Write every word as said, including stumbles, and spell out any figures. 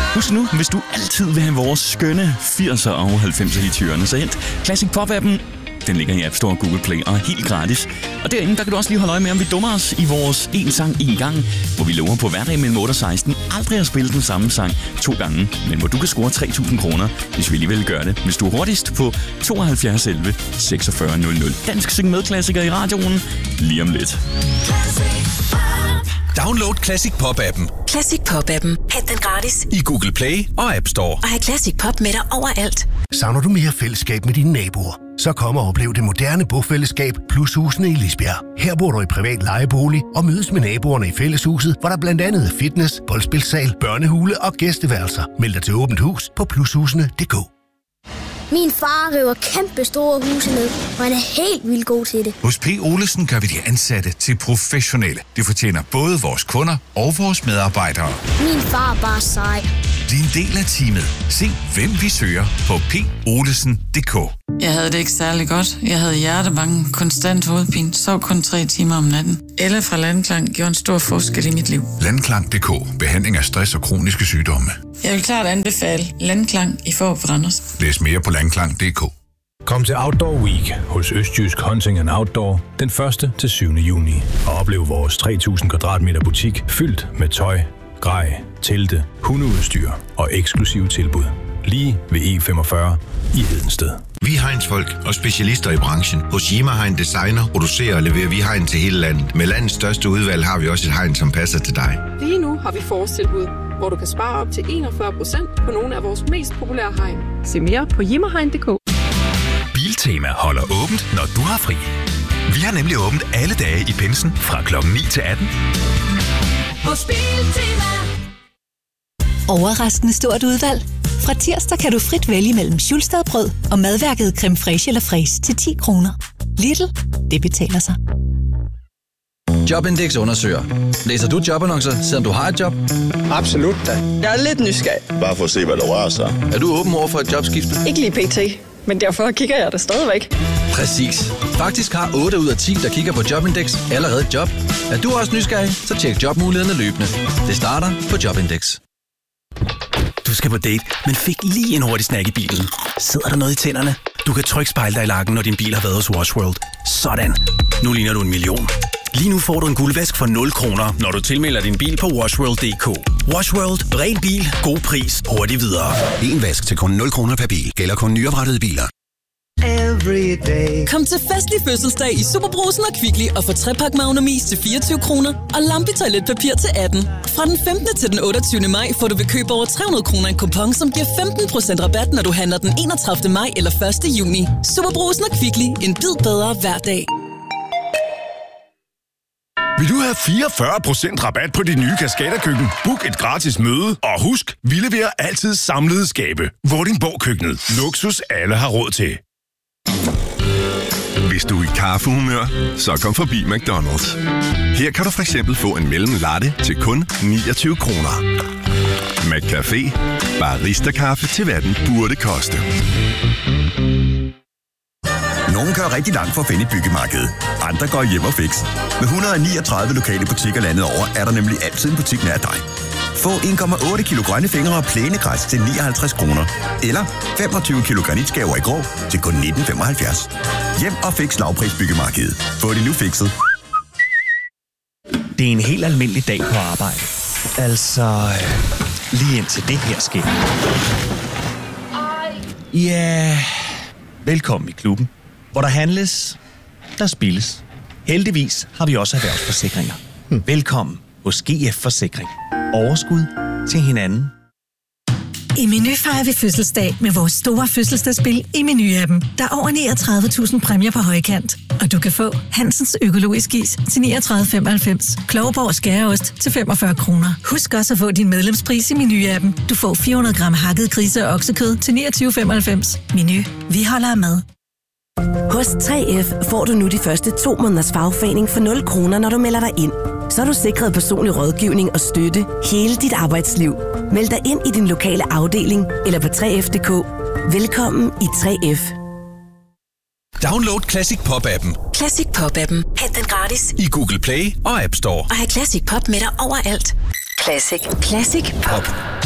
Husk nu, hvis du altid vil have vores skønne firser og halvfemser hityrene, så hent Classic Pop-appen. Den ligger i App Store og Google Play og er helt gratis. Og derinde, der kan du også lige holde øje med, om vi dummer os i vores en sang en gang, hvor vi lover på hverdag mellem otte og seksten aldrig at spille den samme sang to gange, men hvor du kan score tre tusind kroner, hvis vi alligevel gør det, hvis du er hurtigst på tooghalvfjerds elleve seksogfyrre nul nul. Dansk syng med klassiker i radioen lige om lidt. Download Classic Pop-appen. Classic Pop-appen. Hent den gratis i Google Play og App Store. Og have Classic Pop med dig overalt. Savner du mere fællesskab med dine naboer? Så kom og oplev det moderne bofællesskab plus husene i Lisbjerg. Her bor du i privat lejebolig og mødes med naboerne i fælleshuset, hvor der blandt andet er fitness, boldspilsal, børnehule og gæsteværelser. Meld dig til åbent hus på plushusene punktum d k. Min far river kæmpe store huse ned, og han er helt vildt god til det. Hos P. Olesen gør vi de ansatte til professionelle. Det fortjener både vores kunder og vores medarbejdere. Min far er bare sej. Bliv en del af teamet. Se, hvem vi søger på p olesen punktum d k. Jeg havde det ikke særlig godt. Jeg havde hjertebange, konstant hovedpine, sov kun tre timer om natten. Elle fra Landklang gjorde en stor forskel i mit liv. Landklang punktum d k. Behandling af stress og kroniske sygdomme. Jeg vil klart anbefale Landklang i Fårup Randers. Læs mere på landklang punktum d k. Kom til Outdoor Week hos Østjysk Hunting and Outdoor den første til syvende juni og oplev vores tre tusind kvadratmeter butik fyldt med tøj, grej, telte, hundeudstyr og eksklusive tilbud. Lige ved E femogfyrre i Hedensted. Vi er Heinz-folk og specialister i branchen. Hos Yima Hein Designer producerer og leverer vi hegn til hele landet. Med landets største udvalg har vi også et hegn, som passer til dig. Lige nu har vi forårstilbud, hvor du kan spare op til enogfyrre procent på nogle af vores mest populære hegn. Se mere på jimmerhegn punktum d k. Biltema holder åbent, når du har fri. Vi har nemlig åbent alle dage i pinsen fra klokken ni til atten. Hos Biltema. Overraskende stort udvalg. Fra tirsdag kan du frit vælge mellem Schulstadbrød og madværket creme fraiche eller fraise til ti kroner. Lidl, det betaler sig. Jobindex undersøger. Læser du jobannoncer, selvom du har et job? Absolut da. Jeg er lidt nysgerrig. Bare for at se, hvad der rører sig. Er du åben over for et jobskifte? Ikke lige pt, men derfor kigger jeg der stadigvæk. Præcis. Faktisk har otte ud af ti, der kigger på Jobindex, allerede et job. Er du også nysgerrig, så tjek jobmulighederne løbende. Det starter på Jobindex. Du skal på date, men fik lige en hurtig snack i bilen. Sidder der noget i tænderne? Du kan trykke spejle dig i lakken, når din bil har været hos Wash World. Sådan. Nu ligner du en million. Lige nu får du en guldvask for nul kroner, når du tilmelder din bil på washworld punktum d k. Wash World. Ren bil. God pris. Hurtigt videre. En vask til kun nul kroner per bil. Gælder kun nyoprettede biler. Kom til festlig fødselsdag i Superbrugsen og Kvickly og få tre-pak Magnumis til fireogtyve kroner og Lambi toiletpapir til atten. Fra den femtende til den otteogtyvende maj får du ved køb over tre hundrede kroner en kupon, som giver femten procent rabat, når du handler den enogtredivte maj eller første juni. Superbrugsen og Kvickly. En bid bedre hver dag. Vil du have fireogfyrre procent rabat på dit nye Cascada-køkken? Book et gratis møde, og husk, vi leverer altid samlede skabe. Vordingborg-køkkenet. Luksus alle har råd til. Hvis du er i kaffehumør, så kom forbi McDonald's. Her kan du for eksempel få en mellem latte til kun niogtyve kroner. McCafé. Barista-kaffe til hvad den burde koste. Nogle kører rigtig langt for at finde et byggemarked. Andre går hjem og fix. Med et hundrede og niogtredive lokale butikker landet over, er der nemlig altid en butik nær dig. Få en komma otte kilo grønne fingre og plænegræs til nioghalvtreds kroner. Eller femogtyve kilo granitskaver i grå til kun nitten femoghalvfjerds. Hjem og fix lavpris byggemarkedet. Få det nu fikset. Det er en helt almindelig dag på arbejde. Altså, lige indtil det her sker. Ja, velkommen i klubben, hvor der handles, der spilles. Heldigvis har vi også erhvervsforsikringer. Hmm. Velkommen hos G F Forsikring. Overskud til hinanden. I Meny fejrer vi fødselsdag med vores store fødselsdagsspil i Meny-appen. Der er over niogtredive tusind præmier på højkant. Og du kan få Hansens økologisk is til niogtredive femoghalvfems, Klovborg skæreost til femogfyrre kroner. Husk også at få din medlemspris i Meny-appen. Du får fire hundrede gram hakket grise- og oksekød til niogtyve femoghalvfems. Meny. Vi holder af mad. Hos tre F får du nu de første to måneders fagforening for nul kroner, når du melder dig ind. Så er du sikret personlig rådgivning og støtte hele dit arbejdsliv. Meld dig ind i din lokale afdeling eller på tre F punktum d k. Velkommen i tre F. Download Classic Pop-appen. Classic Pop-appen. Hent den gratis i Google Play og App Store. Og have Classic Pop med dig overalt. Classic. Classic Pop.